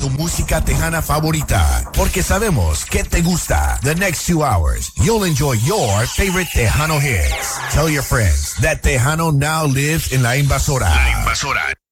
tu música tejana favorita, porque sabemos que te gusta. The next 2 hours, you'll enjoy your favorite Tejano hits. Tell your friends that Tejano now lives in La Invasora. La Invasora.